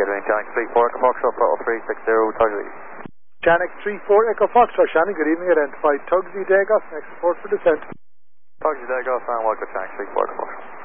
Roger, Janik 3-4 Echo Foxtrot for 360 Tugsy. Janik 3-4 Echo Foxtrot, Shannon, good evening, identified Tugsy Dagos, next report for descent. Tugsy Dagos and welcome Janik 3-4 Echo Foxtrot.